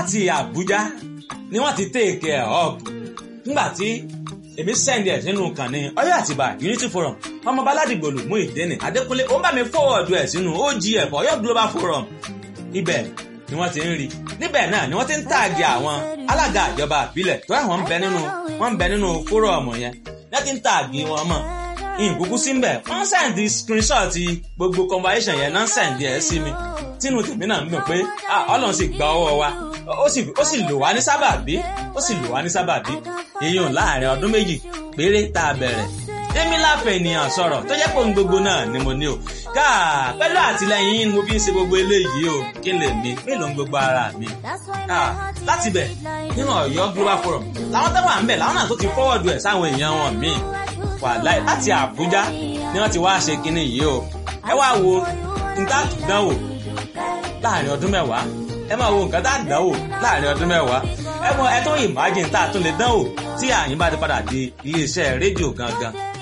láti Àbújá ni wọ́n ti take ẹ̀ up nígbà tí èmi send ẹ̀ sínú kànnì Ọ̀yọ́ Àtìbà Unity Forum ọmọ Báládìgbòlù Muyideen Adékúnlé ó bá mi forward ẹ̀ sínú OGF Ọ̀yọ́ Global Forum ibẹ̀ ni wọ́n ti ń rí níbẹ̀ náà ni wọ́n ti ń tààgì àwọn alága ìjọba ìbílẹ̀ tó àwọn wọ́n ń bẹ nínú fórọ̀mù yẹn wọ́n ti ń tààgì wọn mọ̀ ìkúkú sí ń bẹ̀ wọ́n send screenshot gbogbo conversation yẹn náà send ẹ̀ sí mi tínú tèmi náà ń dùn pé Ọlọ́run sì gba ọwọ́ wa ó sì lò wá ní sábàbí èyí ò láàrin ọdún méjì péré tá a bẹ̀rẹ̀ èmi láfẹ̀ ènìyàn sọ̀rọ̀ tó jẹ́ pé ohun gbogbo náà ni mo ní o káà pẹ̀lú àtìlẹyìn mo fi ń ṣe gbogbo eléyìí o kí lè mi mélòó ń gbogbo ara mi láti bẹ̀ nínú Ọ̀yọ́ Global Forum làwọn tó wà ń bẹ̀ làwọn náà tó ti forward ẹ̀ sáwọn èèyàn wọn míì wàláì láti Àbújá ni wọ́n ti wá ṣe kinní yìí o ẹ wá wo nǹkan àtúndánwò láàrin ọdún mẹ́wàá ẹ máa wo nǹkan tá à ń dánwò láàrin ọdún mẹ́wàá ẹ tó imagine tá a tún lè dánwò tí àyín bá ti padà di iléeṣẹ́ rédíò gangan